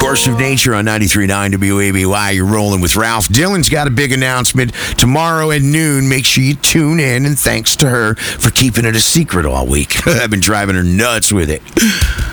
Force of Nature on 93.9 WABY. You're rolling with Ralph. Dylan's got a big announcement tomorrow at noon. Make sure you tune in, and thanks to her for keeping it a secret all week. I've been driving her nuts with it.